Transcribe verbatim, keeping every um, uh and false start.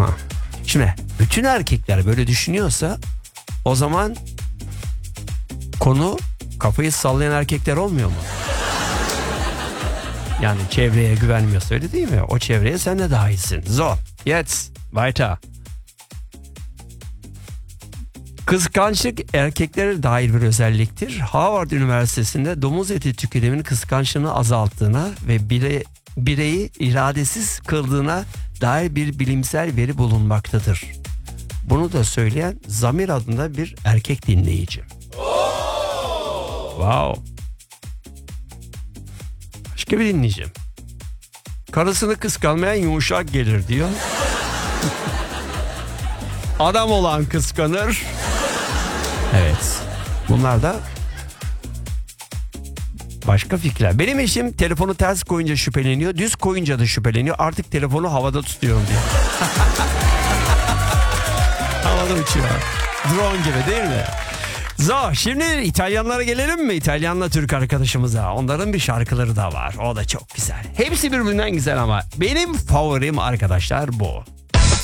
Aha. Şimdi bütün erkekler böyle düşünüyorsa o zaman konu kafayı sallayan erkekler olmuyor mu? Yani çevreye güvenmiyorsa, öyle değil mi? O çevreye sen de dahilsin. So, jetzt weiter. Kıskançlık erkeklere dair bir özelliktir. Harvard Üniversitesi'nde domuz eti tüketiminin kıskançlığını azalttığına ve bire, bireyi iradesiz kıldığına dair bir bilimsel veri bulunmaktadır. Bunu da söyleyen Zamir adında bir erkek dinleyici. Wow. Başka bir dinleyicim. Karısını kıskanmayan yumuşak gelir diyor. Adam olan kıskanır. Evet. Bunlar da başka fikirler. Benim eşim telefonu ters koyunca şüpheleniyor. Düz koyunca da şüpheleniyor. Artık telefonu havada tutuyorum diyor. Havada uçuyor. Drone gibi değil mi? So, şimdi İtalyanlara gelelim mi? İtalyanla Türk arkadaşımıza. Onların bir şarkıları da var. O da çok güzel. Hepsi birbirinden güzel ama benim favorim arkadaşlar bu.